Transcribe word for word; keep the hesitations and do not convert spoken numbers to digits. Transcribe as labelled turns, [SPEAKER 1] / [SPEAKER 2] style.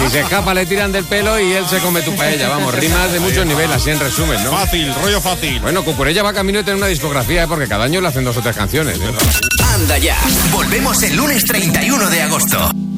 [SPEAKER 1] Si se escapa le tiran del pelo y él se come tu paella. Vamos, rimas de muchos niveles, así en resumen, ¿no?
[SPEAKER 2] Fácil, rollo fácil.
[SPEAKER 1] Bueno, Cucurella va camino de tener una discografía, ¿eh? Porque cada año le hacen dos o tres canciones, ¿eh?
[SPEAKER 3] Anda ya, volvemos el lunes treinta y uno de agosto.